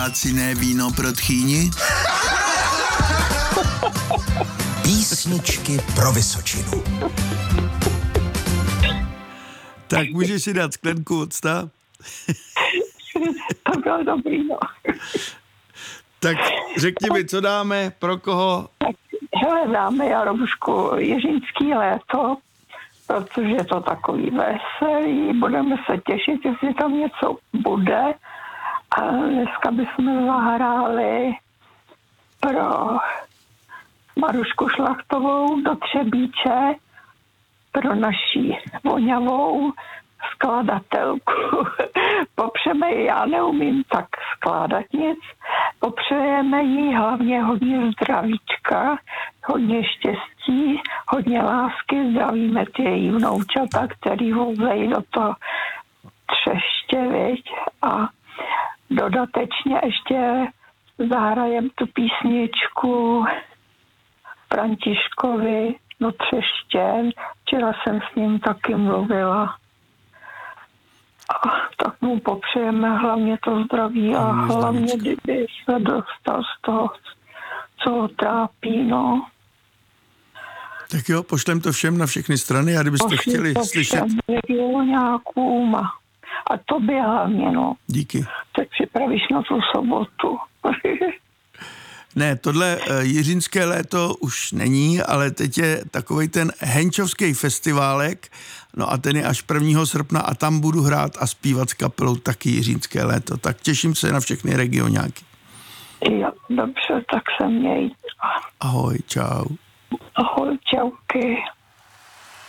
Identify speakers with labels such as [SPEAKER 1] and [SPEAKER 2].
[SPEAKER 1] Laciné víno pro tchýni?
[SPEAKER 2] Písničky pro Vysočinu.
[SPEAKER 1] Tak můžeš si dát sklenku octa?
[SPEAKER 3] To bylo dobrý, no.
[SPEAKER 1] Tak řekni mi, co dáme, pro koho?
[SPEAKER 3] Tak, hele, dáme Jaromšku Jiřínský léto, protože je to takový veselý, budeme se těšit, jestli tam něco bude. A dneska bychom zahráli pro Marušku Šlachtovou do Třebíče, pro naší voňavou skladatelku. Popřeme jí, já neumím tak skládat nic, popřejeme jí hlavně hodně zdravíčka, hodně štěstí, hodně lásky, zdravíme ty její vnoučata, který vůzejí do toho Třeště, viď? A dodatečně ještě zahrajem tu písničku Františkovi do Třeště. Včera jsem s ním taky mluvila. A tak mu popřejeme hlavně to zdraví a hlavně, kdyby se dostal z toho, co ho trápí, no.
[SPEAKER 1] Tak jo, pošlem to všem na všechny strany a kdybyste chtěli slyšet.
[SPEAKER 3] Nějakům a tobě hlavně, no.
[SPEAKER 1] Díky.
[SPEAKER 3] Tak připravíš na tu sobotu.
[SPEAKER 1] Ne, tohle Jiřínské léto už není, ale teď je takovej ten henčovský festiválek, no a ten je až 1. srpna a tam budu hrát a zpívat s kapelou taky Jiřínské léto. Tak těším se na všechny regionáky.
[SPEAKER 3] Jo, dobře, tak se měj.
[SPEAKER 1] Ahoj, čau.
[SPEAKER 3] Ahoj, čauky.